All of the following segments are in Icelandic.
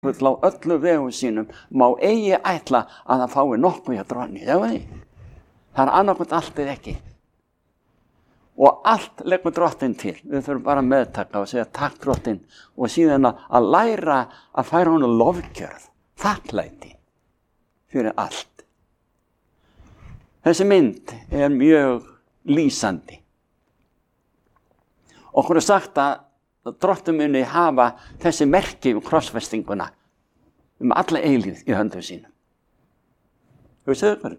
full á öllu vegu sínum, má eigi ætla að það fái nokkuð hjá drottni. Það er annarkvæmt allt eða ekki. Og allt leggur drottin til. Við þurfum bara að meðtaka og segja takk drottin og síðan að læra að færa honum lofgjörð, þakklæti fyrir allt. Þessi mynd er mjög lýsandi. Okkur er sagt að drottin muni hafa þessi merki krossfestinguna alla eilífð í höndum sínum. Þú séu hverju?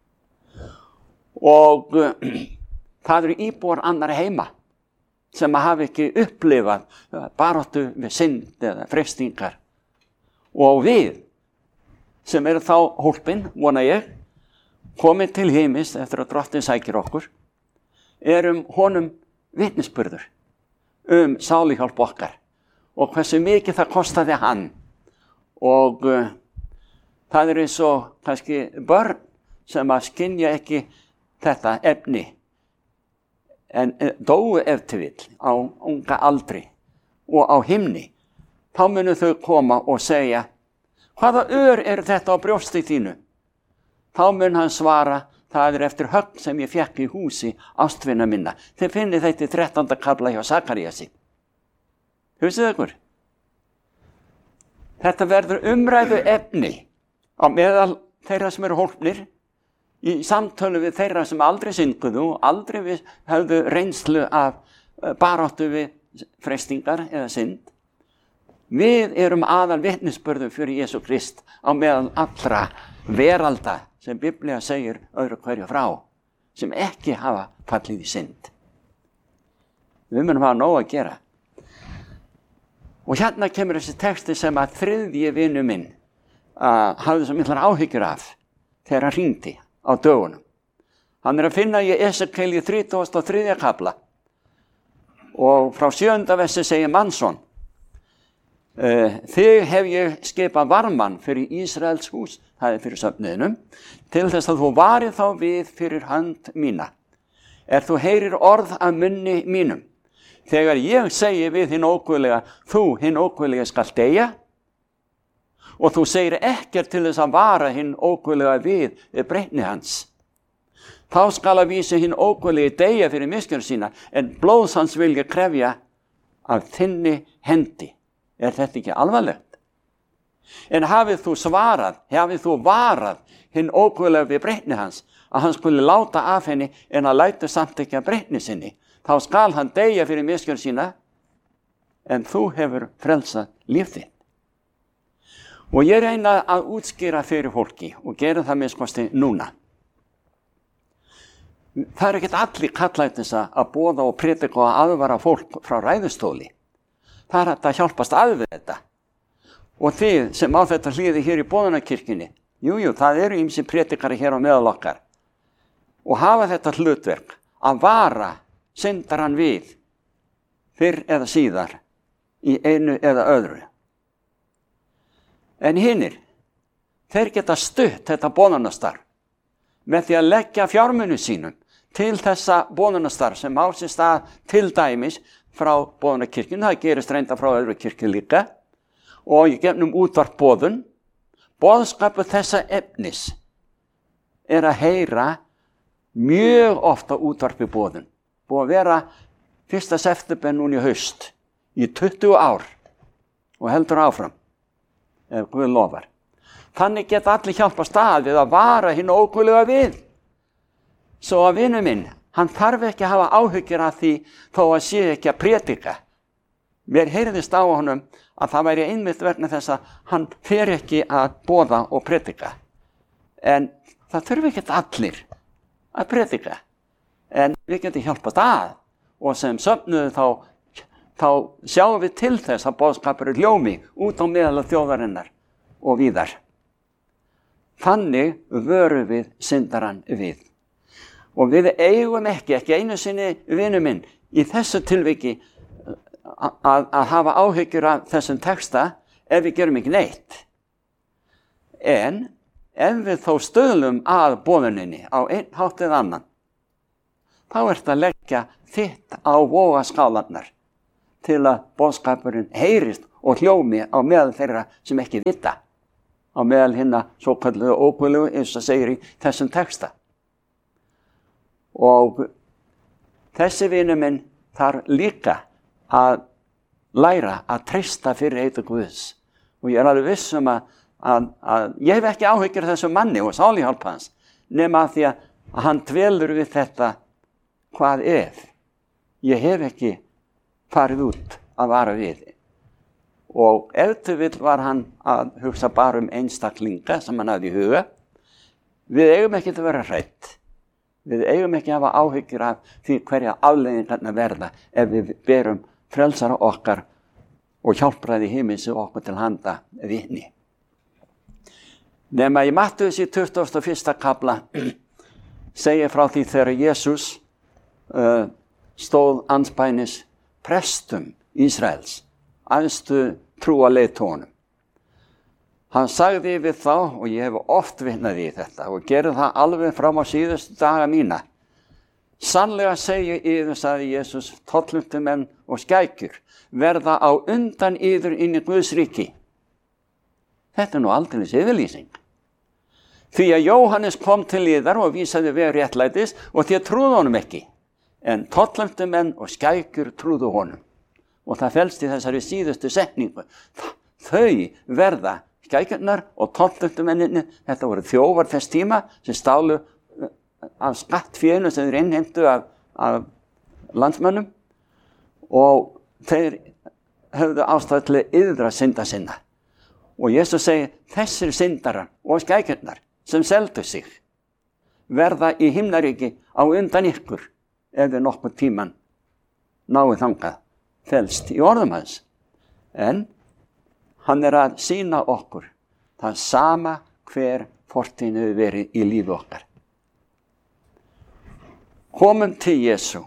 Og það eru íbúar annarra heima sem hafa ekki upplifað baráttu við synd eða freistingar. Og við, sem eru þá hólpin, vona ég, komin til heimis eftir að drottin sækir okkur, erum honum vitnisburður sáluhjálp okkar og hversu mikið það kostaði hann. Og það er eins og kannski börn sem að skynja ekki þetta efni en dóu ef til vill á unga aldri og á himni. Þá munu þau koma og segja, hvaða er þetta á brjósti þínu? Þá mun hann svara, það er eftir högg sem ég fékk í húsi ástvina minna. Þið finnið þetta í 13. kafla hjá Sakaríasi. Hugsaðu ykkur. Þetta verður umræðu efni á meðal þeirra sem eru hólpnir í samtölu við þeirra sem aldrei synguðu og aldrei höfðu reynslu af baráttu við freistingar eða synd. Við erum aðal vitnisburður fyrir Jesú Krist á meðal allra veralda sem Biblía segir öðru hverju frá, sem ekki hafa fallið í synd. Við munum hafa nóg að gera. Og hérna kemur þessi texti sem að þriðji vinu minn hafði svo miklar áhyggjur af þegar hann hringdi á dögunum. Hann er að finna í Esekiel 33. kafla og frá 7. versi segir Mannsson, þig hef ég skipað varmann fyrir Ísraels hús, það er fyrir söfniðinum, til þess að þú varið þá við fyrir hönd mína. Þú heyrir orð af munni mínum. Þegar ég segi við hinn óguðlega, þú hinn óguðlega skal deyja, og þú segir ekkert til þess að vara hinn óguðlega við breytni hans. Þá skal að vísa hinn óguðlega deyja fyrir misgjörð sína, en blóðs hans vilja krefja af þinni hendi. Er þetta ekki alvarlegt? En hafið þú varað hinn óguðlega við breytni hans, að hann skuli láta af henni en að lætu samt ekki að breytni sinni, þá skal hann deyja fyrir misgjörð sína, en þú hefur frelsað líf þitt. Og ég reyna að útskýra fyrir fólki og gera það minnskosti núna. Það er ekkert allir kallar þess að boða og predika og aðvara fólk frá ræðustóli. Það er hægt að hjálpast að við þetta. Og þið sem á þetta hlýði hér í boðunarkirkjunni, það eru ýmsir predikari hér á meðal okkar og hafa þetta hlutverk að vara syndarann við fyrr eða síðar í einu eða öðru. En hinnir, þeir geta stutt þetta boðunastarf með því að leggja fjármuni sínum til þessa boðunastarf sem á sér stað til dæmis frá boðunarkirkjunni, það gerist reynda frá öðru kirkju líka, og í gegnum útvarpboðun, boðskapur þessa efnis er að heyra mjög ofta útvarpiboðun. Búið að vera 1. september núna í haust, í 20 ár, og heldur áfram, ef Guð lofar. Þannig geta allir hjálpast að við að vara hinn óguðlega við. Svo að vinur minn, hann þarf ekki að hafa áhyggjur af því þó að sé ekki að predika. Mér heyrðist á honum að það væri einmitt vegna þess að hann fer ekki að boða og predika. En það þurfi ekki allir að predika. En við getum hjálpast að og sem söfnuðu þá sjáum við til þess að boðskapur er ljómi út á meðal þjóðarinnar og víðar. Þannig vörum við syndarann við. Og við eigum ekki einu sinni vinur minn í þessu tilviki að hafa áhyggjur af þessum texta ef við gerum ekki neitt. En ef við þó stöðlum að boðuninni á einn hátt eða annan, þá ert að leggja þitt á vogaskálarnar til að boðskapurinn heyrist og hljómi á meðal þeirra sem ekki vita, á meðal hinna svo kalluðu ókunnugu, eins og segir í þessum texta. Og þessi vinur minn þarf líka að læra að treysta fyrir heiti Guðs. Og ég alveg viss að ég hef ekki áhyggjur af þessum manni og sáluhjálp hans, nema að því að hann dvelur við þetta hvað ef. Ég hef ekki farið út að vara við. Og ef til vill var hann að hugsa bara einstaklinga sem hann hafði í huga. Við eigum ekki að vera hrædd. Við eigum ekki að hafa áhyggjur af því hverja afleiðingarnar verða ef við berum frelsara okkar og hjálpræði himins okkur til handa vitni. Nema í Mattheus í 21. kafla segir frá því þegar Jesús stóð andspænis prestum Ísraels, æðstu trúarleiðtogunum. Hann sagði við þá, og ég hef oft vitnað í þetta og gerði það alveg fram á síðustu daga mína. Sannlega segi yður, sagði Jesús, tolluntumenn og skækjur verða á undan yður inn í Guðs ríki. Þetta nú aldeilis yfirlýsing. Því að Jóhannes kom til yðar og vísaði veg réttlætis og þér trúðu honum ekki. En tolluntumenn og skækjur trúðu honum. Og það felst í þessari síðustu setningu. Þau verða, skækjurnar og tolluntumenninni, þetta voru þjófar þess tíma sem stálu af skattfénu sem þeir innheimtu af landsmönnum og þeir höfðu ástæðu til að iðra synda sinna. Og Jesús segir, þessir syndarar og skækjurnar sem seldu sig verða í himnaríki á undan ykkur ef við nokkuð tíman náið þangað felst í orðum hans. En hann að sýna okkur það sama hver fortíðin hefur verið í lífi okkar. Komum til Jesú.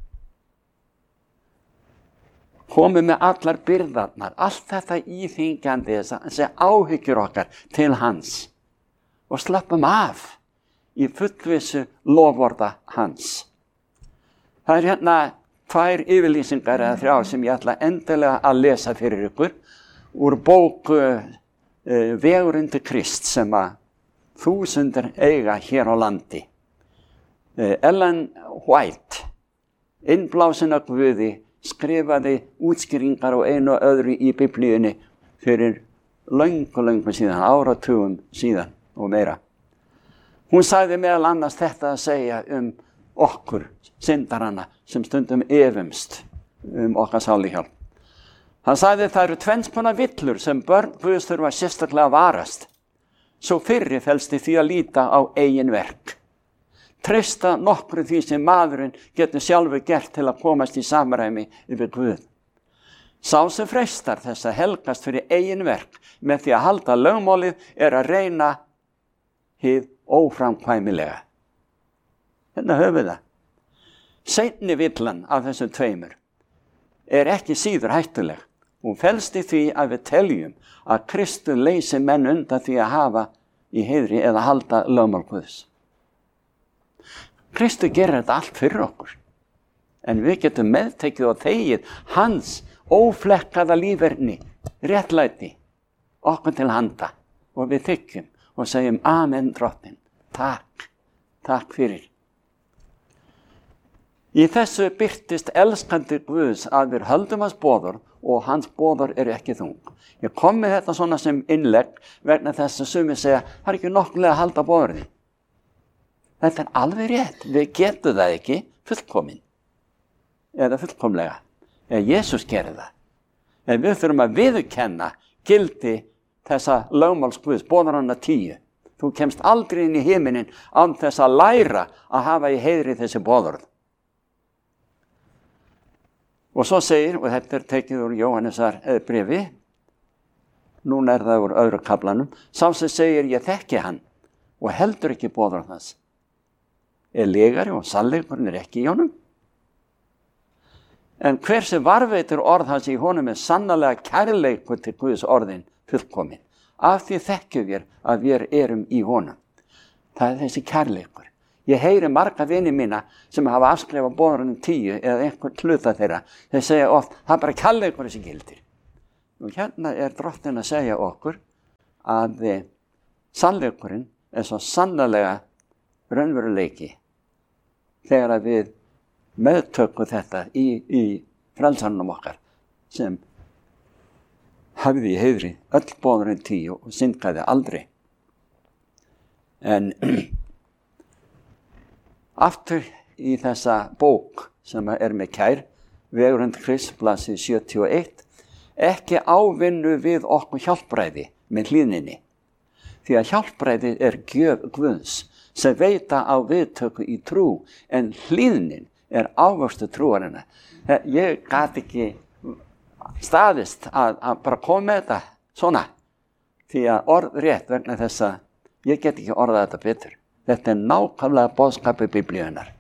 Komum með allar byrðarnar, allt þetta íþyngjandi, þessi áhyggjur okkar til hans og slappum af í fullvissu loforða hans. Það hérna 2 yfirlýsingar eða 3 sem ég ætla endilega að lesa fyrir ykkur úr bók Vegurinn til Krist sem að þúsundir eiga hér á landi. Ellen White, innblásin af Guði, skrifaði útskýringar á einu og öðru í Biblíunni fyrir löngu síðan, áratugum síðan og meira. Hún sagði meðal annars þetta að segja okkur, syndarana, sem stundum efumst okkar sáluhjálp. Hann sagði það eru tvenns konar villur sem börn Guðs þurfa sérstaklega að varast. Svo fyrri felst í því að líta á eigin verk. Treysta nokkru því sem maðurinn getur sjálfur gert til að komast í samræmi yfir Guð. Sá sem freistar þess að helgast fyrir eigin verk með því að halda lögmálið að reyna hið óframkvæmilega. Hérna höfum við það. Seinni villan af þessum tveimur ekki síður hættuleg. Hún felst í því að við teljum að Kristur leysi menn undan því að hafa í heiðri eða halda lögmál Guðs. Kristur gerir þetta allt fyrir okkur. En við getum meðtekið og þegið hans óflekkaða líferni, réttlæti, okkur til handa. Og við þykjum og segjum amen drottinn. Takk fyrir. Í þessu birtist elskandi Guðs að við höldum hans boðorð og hans boðorð ekki þung. Ég kom með þetta svona sem innlegg vegna þess að sumir segja, það ekki nokkulega að halda boðorði. Þetta alveg rétt, við getum það ekki fullkomin eða fullkomlega. Jesús gerir það. En við þurfum að viðurkenna gildi þessa lögmáls Guðs, boðorðanna 10. Þú kemst aldrei inn í himinin án þess að læra að hafa í heiðri þessi boðorð. Og svo segir, og þetta tekið úr Jóhannesar bréfi, núna það úr öðru kaflanum, sá sem segir ég þekki hann og heldur ekki boðorð hans. Legari og sannleikurinn ekki í honum. En hver sem varveitir orð hans í honum sannarlega kærleikur til Guðs orðin fullkomin. Af því þekkjum við að við erum í honum. Það þessi kærleikur. Ég heyri marga vini mína sem hafa afskrifað boðorðin 10 eða einhvern hluta þeirra. Þeir segja oft, það bara kærleikur sem gildir. Og hérna Drottinn að segja okkur að sannleikurinn svo sannarlega raunveruleiki þegar að við meðtökum þetta í frelsarnum okkar sem hafði í heiðri öll boðurinn 10 og syndaði aldrei. En aftur í þessa bók sem með kær, Vegurinn Krists, blaðsíða 71, ekki ávinnu við okkur hjálpræði með hlýðninni, því að hjálpræði gjöf Guðs sem veita á viðtöku í trú, en hlýðnin ávöxtur trúarinnar. Ég gat ekki staðist að bara koma með þetta svona, því að orðrétt vegna þess að ég get ekki orðað þetta betur. Þetta nákvæmlega boðskapur Biblíunnar.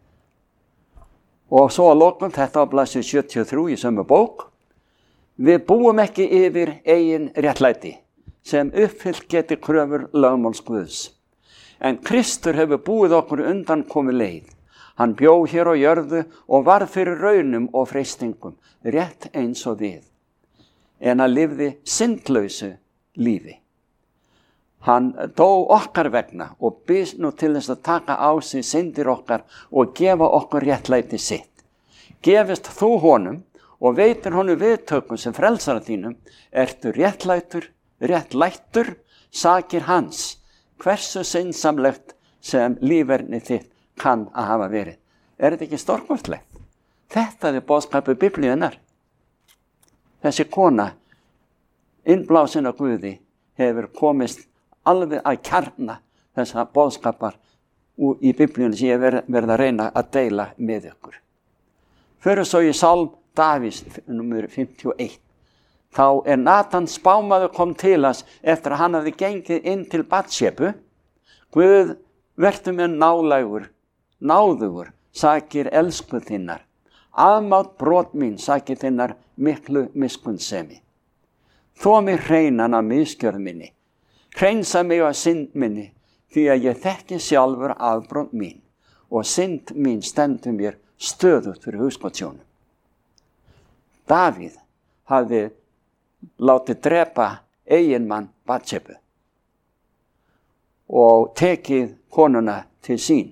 Og svo að lokum þetta á blaðsíðu 73 í sömu bók. Við búum ekki yfir eigin réttlæti sem uppfyllt geti kröfur lögmáls Guðs. En Kristur hefur búið okkur undan komið leið. Hann bjó hér á jörðu og varð fyrir raunum og freistingum, rétt eins og við. En hann lifði syndlausu lífi. Hann dó okkar vegna og býst nú til þess að taka á sig syndir okkar og gefa okkur réttlæti sitt. Gefist þú honum og veitir honum viðtökum sem frelsara þínum, ertu réttlættur, sakir hans, hversu syndsamlegt sem líferni þitt kann að hafa verið. Þetta ekki stórkostlegt? Þetta boðskapur Biblíunnar. Þessi kona, innblásin af Guði, hefur komist alveg að kjarna þessa boðskapar í Biblíunni sem ég verð að reyna að deila með ykkur. Fyrir svo í Sálm Davíðs, númer 51. Þá Natan spámaður kom til hans eftir að hann hafði gengið inn til Batsjebu. Guð, vertu mér náðugur, sakir elsku þinnar. Afmátt brot mín, sakir þinnar miklu miskunnsemi. Þó mig hreinan af misgjörð minni. Hreinsa mig af synd minni, því að ég þekki sjálfur afbrot mín og synd mín stendur mér stöðugt fyrir hugskotssjónum. Davíð hafði látið drepa eiginmann Batsjebu og tekið konuna til sín.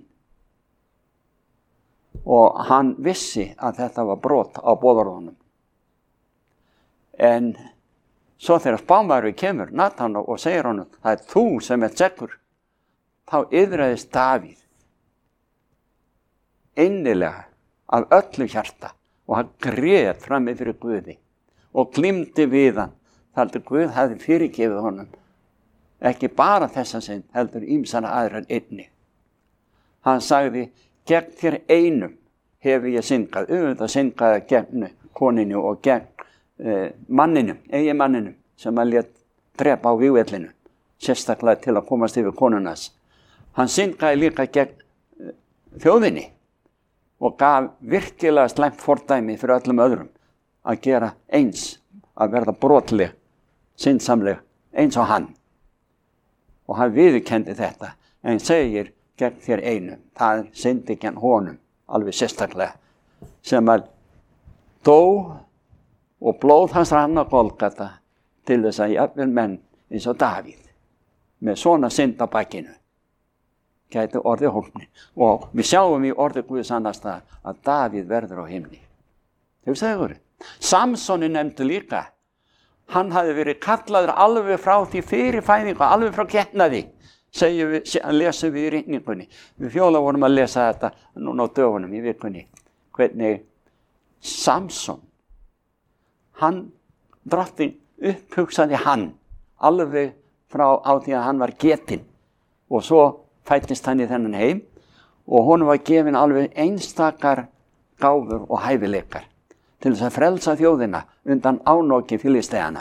Og hann vissi að þetta var brot á boðorðunum. En svo þegar spámaður kemur, Natan, og segir honum, það þú sem sekkur, þá iðraðist Davíð innilega af öllu hjarta og hann grét frammi fyrir Guði og glímdi við hann, þar til Guð hafði fyrirgefið honum, ekki bara þessa synd, heldur ýmsana aðrar einnig. Hann sagði, gegn þér einum hefur ég syndgað, auðvitað syndgaði gegn koninu og gegn eiginmanninum sem hann lét drepa á vígvellinu, sérstaklega til að komast yfir konunans. Hann syndgaði líka gegn þjóðinni og gaf virkilega slæmt fordæmi fyrir öllum öðrum að gera eins, að verða brotleg, syndsamleg eins og hann. Og hann viðurkenndi þetta, en segir gegn þér einum, það syndi gegn honum, alveg sérstaklega, sem að dó og blóð hans rann á Golgata til þess að jafnvel menn eins og Davíð með svona synd á bakinu gæti orðið hólpni. Og við sjáum í orði Guðs annars það að Davíð verður á himni. Hefur það verið? Samsoni nefndu líka. Hann hafði verið kallaður alveg frá því fyrir fæðingu, alveg frá getnaði, lesum við í ritningunni. Við Fjóla vorum að lesa þetta núna á dögunum í vikunni. Hvernig Samson, Drottinn upphugsaði hann alveg frá á því að hann var getinn og svo fæddist hann í þennan heim og honum var gefin alveg einstakar gáfur og hæfileikar til þess að frelsa þjóðina undan ánoki Filisteyjana.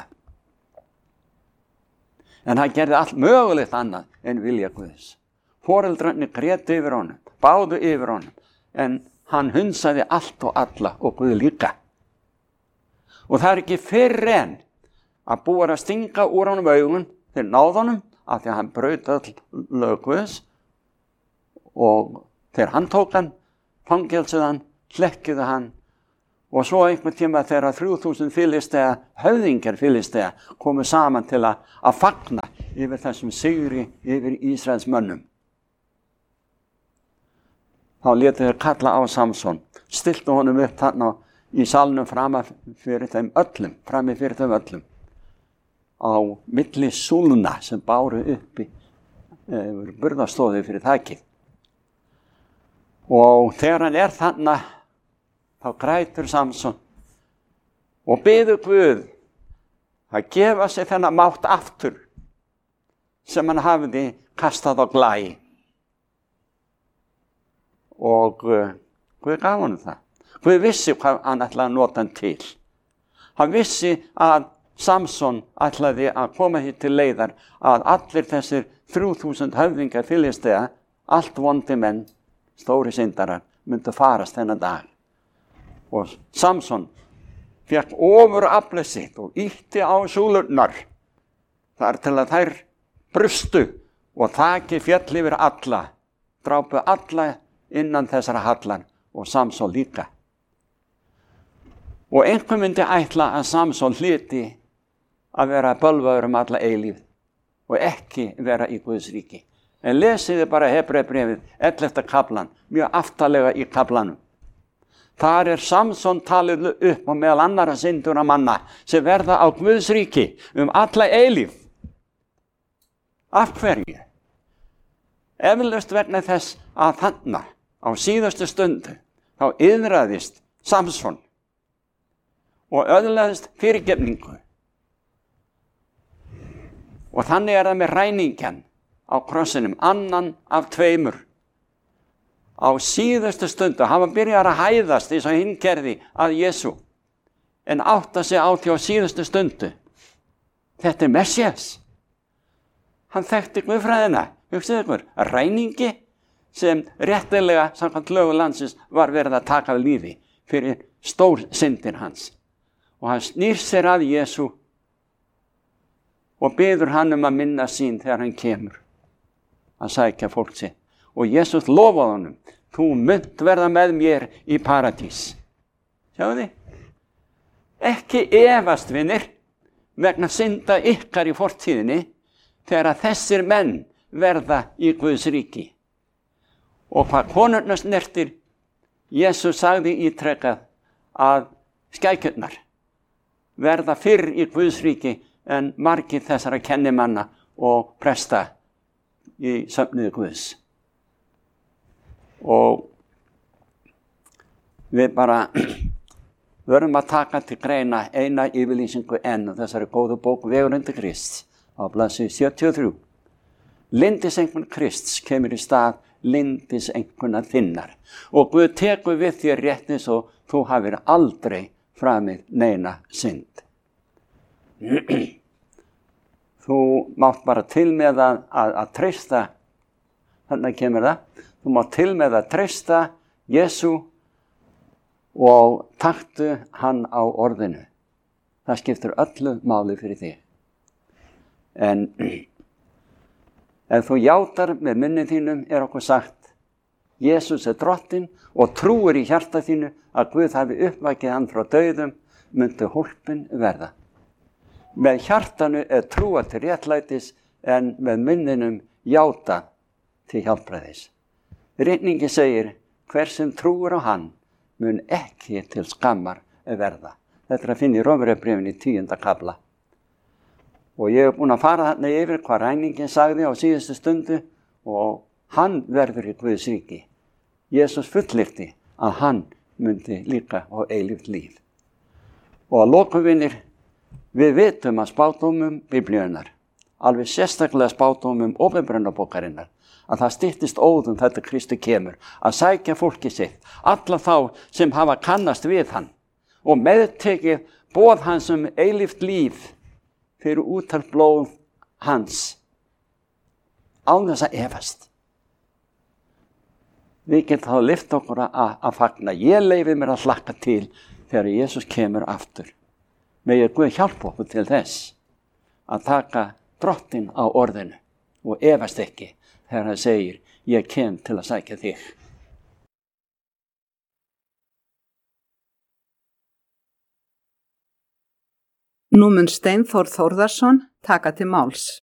En hann gerði allt mögulegt annað en vilja Guðs. Foreldrarnir grétu yfir honum, báðu yfir honum, en hann hunsaði allt og alla og Guð líka. Og það ekki fyrr en að búið að stinga úr honum augun, þeir náðu honum af því að hann braut öll lög Guðs og þegar hann tók hann, fangelsuðu hann, hlekkjuðu hann Og svo einhvern tíma þegar 3000 Filistea, höfðingjar Filistea, komu saman til að fagna yfir þessum sigri yfir Ísraels mönnum. Þá létu þeir kalla á Samson, stiltu honum upp þarna í salnum frammi fyrir þeim öllum, á milli súlna sem báru uppi burðastóði fyrir þakið. Og þegar hann þarna, þá grætur Samson og biður Guð að gefa sér þennan mátt aftur sem hann hafði kastað á glæ. Og Guð gaf honum það. Guð vissi hvað hann ætlaði að nota hann til. Hann vissi að Samson ætlaði að koma hér til leiðar að allir þessir 3000 höfðingar Filistea, allt vondi menn, stóri syndarar, myndu farast þennan dag. Og Samson fékk ofuraflið sitt og ýtti á súlurnar þar til að þær brustu og þakið féll yfir alla, drápu alla innan þessara hallar og Samson líka. Og einhver myndi ætla að Samson hlyti að vera bölvaður alla eilífð og ekki vera í Guðs ríki. En lesiði bara Hebreabréfið 11. kaflan, mjög aftarlega í kaflanum. Þar Samson talið upp og meðal annarra syndura manna sem verða á Guðs ríki alla eilífð. Af hverju? Eflaust vegna þess að þarna á síðustu stundu þá iðraðist Samson og öðlaðist fyrirgefningu. Og þannig það með ræningjan á krossinum, annan af tveimur. Á síðustu stundu, hann var byrjað að hæðast eins og hinn gerði að Jesú, en átta sig á því á síðustu stundu. Þetta Messias. Hann þekkti Guðfræðina, hugsið ykkur, ræningi sem réttilega samkvæmt lögum landsins var verið að taka af lífi fyrir stór syndir hans. Og hann snýr sér að Jesú og biður hann að minna sín þegar hann kemur að sækja fólk sitt. Og Jesús lofaði honum, þú munt verða með mér í paradís. Sjáðu þið? Ekki efast, vinir, vegna synda ykkar í fortíðinni þegar að þessir menn verða í Guðs ríki. Og hvað konurnar snertir, Jesús sagði ítrekað að skækjurnar verða fyrr í Guðs ríki en margir þessara kennimanna og presta í söfnuði Guðs. Og við bara verðum að taka til greina eina yfirlýsingu enn og þessari góðu bók Vegur undir Krists á blaðsíðu 73. Lyndiseinkunn Krists kemur í stað lyndiseinkunnar þinnar og Guð tekur við þér rétt eins og þú hafir aldrei framið neina synd. Þú mátt bara til með að treysta, þannig kemur það, þú mátt til með að treysta Jesú og taktu hann á orðinu. Það skiptir öllu máli fyrir þig. En ef þú játar með munni þínum okkur sagt, Jesús drottinn og trúir í hjarta þínu að Guð hafi uppvakið hann frá dauðum, myndu hólpin verða. Með hjartanu trúa til réttlætis en með munninum játa til hjálpræðis. Ritningi segir, hver sem trúir á hann mun ekki til skammar verða. Þetta að finna í Rómverjabréfinu í 10. kafla. Og ég búin að fara þarna yfir hvað ræningin sagði á síðustu stundu og hann verður í Guðs ríki. Jesús fullyrti að hann myndi líka á eilíft líf. Og að lokum, vinir, við vitum að spádómum Biblíunnar, alveg sérstaklega spádómum Opinberunarbókarinnar, að það styttist óðum þetta Kristi kemur, að sækja fólki sitt, alla þá sem hafa kannast við hann og meðtekið boð hans eilíft líf fyrir útal blóð hans, án þess að efast. Við getum þá lyft okkur að fagna. Ég leyfi mér að hlakka til þegar Jesús kemur aftur. Megi Guð hjálpa okkur til þess að taka drottinn á orðinu og efast ekki þegar hann segir, ég kem til að sækja þig. Nú mun Steinþór Þórðarson taka til máls.